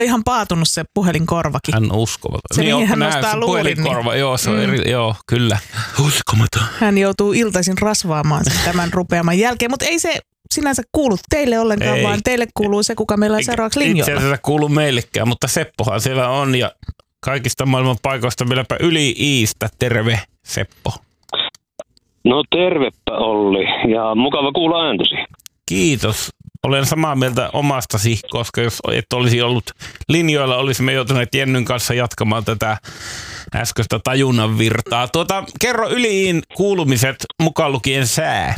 Ihan paatunut se puhelinkorvakin. Hän uskova. Se niin, hän nostaa luurin. Puhelinkorva, joo, se on joo, kyllä. Uskomaton. Hän joutuu iltaisin rasvaamaan sen tämän rupeaman jälkeen, mutta ei se sinänsä kuulu teille ollenkaan, vaan teille kuuluu se, kuka meillä on seuraavaksi linjoilla. Itse asiassa kuulu meillekään, mutta Seppohan siellä on ja kaikista maailman paikoista vieläpä yli Iistä. Terve, Seppo. No tervepä Olli ja mukava kuulla ääntäsi. Kiitos. Olen samaa mieltä omastasi, koska jos et olisi ollut linjoilla, olisimme joutuneet Jennyn kanssa jatkamaan tätä äskeistä tajunnan virtaa. Kerro Yli-Iin kuulumiset, mukaan lukien sää.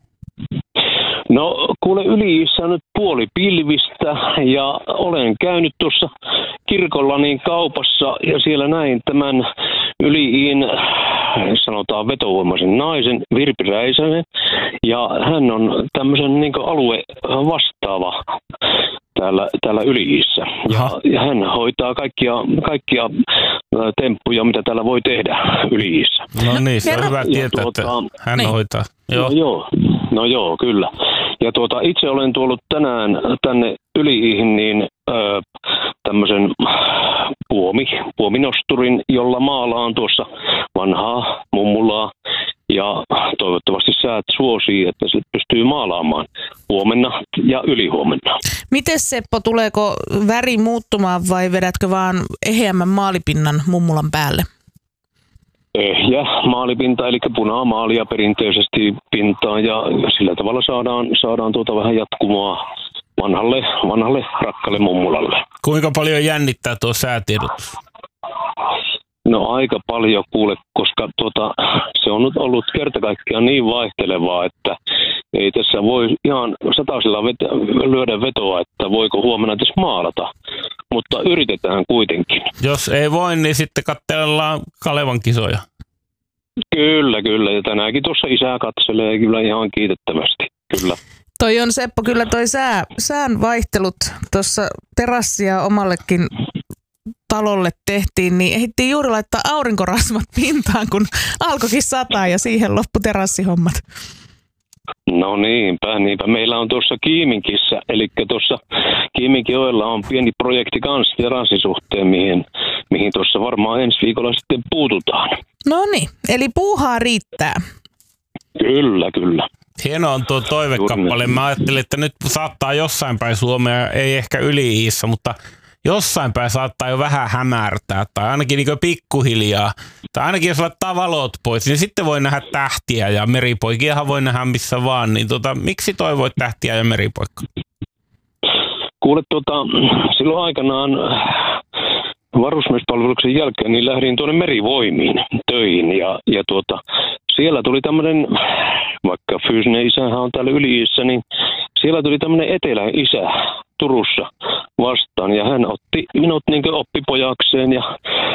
No kuule, Yli-Iissä on nyt puoli pilvistä ja olen käynyt tuossa kirkolla niin kaupassa ja siellä näin tämän Yli-Iin, sanotaan vetovoimaisen naisen, Virpi Räisänen, ja hän on tämmöisen niin kuin alue vastaava täällä Yli-Iissä. Ja hän hoitaa kaikkia temppuja, mitä täällä voi tehdä Yli-Iissä. No niin, se on hyvä tietää, että hän niin hoitaa. No joo, kyllä. Ja itse olen tuollut tänään tänne Yli-Iihin niin tämmöisen puominosturin, jolla maalaan tuossa vanhaa mummulaa. Ja toivottavasti säät suosii, että se pystyy maalaamaan huomenna ja ylihuomenna. Mites Seppo, tuleeko väri muuttumaan vai vedätkö vaan eheämmän maalipinnan mummulan päälle? Ehjä maalipinta, eli punamaalia perinteisesti pintaan ja sillä tavalla saadaan vähän jatkumoa vanhalle rakkalle mummulalle. Kuinka paljon jännittää tuo säätiedotus? No aika paljon kuule, koska se on nyt ollut kerta kaikkiaan niin vaihtelevaa, että ei tässä voi ihan satasella lyödä vetoa, että voiko huomenna edes maalata, mutta yritetään kuitenkin. Jos ei voi, niin sitten katsellaan Kalevan kisoja. Kyllä, ja tänäänkin tuossa isä katselee kyllä ihan kiitettävästi, kyllä. Toi on Seppo, kyllä toi sään vaihtelut tuossa terassia omallekin talolle tehtiin, niin ehdittiin juuri laittaa aurinkorasvat pintaan, kun alkoikin sataa ja siihen loppu terassihommat. No niinpä. Meillä on tuossa Kiiminkissä, eli tuossa Kiiminkioilla on pieni projekti kanssa terassin suhteen, mihin tuossa varmaan ensi viikolla sitten puututaan. No niin, eli puuhaa riittää. Kyllä. Hieno on tuo toivekappale. Mä ajattelin, että nyt saattaa jossain päin Suomea, ei ehkä Yli-Iissä, mutta jossain päin saattaa jo vähän hämärtää tai ainakin niin pikkuhiljaa. Tai ainakin jos laittaa valot pois, niin sitten voi nähdä tähtiä ja meripoikiahan voi nähdä missä vaan. Niin miksi toivoit tähtiä ja meripoikka? Kuule, silloin aikanaan varusmiespalveluksen jälkeen niin lähdin tuonne merivoimiin töihin ja siellä tuli tämmöinen, vaikka fyysinen isähän on täällä Yli-Iissä, niin siellä tuli tämmöinen eteläisä Turussa vastaan ja hän otti minut niin oppipojakseen ja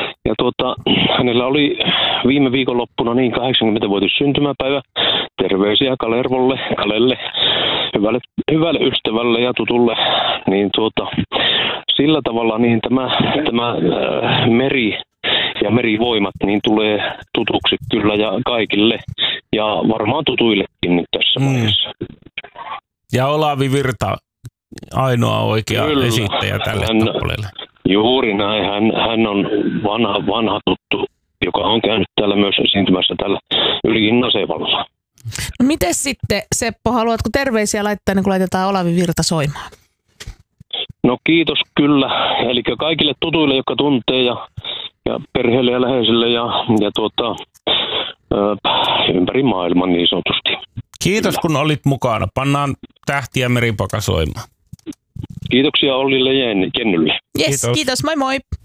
hänellä oli viime viikonloppuna niin 80-vuotias syntymäpäivä. Terveisiä Kalelle, hyvälle ystävälle ja tutulle. Niin sillä tavalla niin tämä meri ja merivoimat niin tulee tutuksi kyllä ja kaikille ja varmaan tutuillekin nyt tässä vaiheessa. Ja Olavi Virta, ainoa oikea esittäjä tälle kappaleelle. Juuri näin. Hän on vanha tuttu, joka on käynyt täällä myös esiintymässä tällä Yli-Iin asevalla. No mites sitten, Seppo, haluatko terveisiä laittaa, niin kun laitetaan Olavi Virta soimaan? No kiitos kyllä. Eli kaikille tutuille, jotka tuntee ja perheelle ja läheisille ja ympäri maailman niin sanotusti. Kiitos kun olit mukana. Pannaan tähti ja meripoika soimaan. Kiitoksia Ollille ja Jennylle. Yes, kiitos. Moi moi.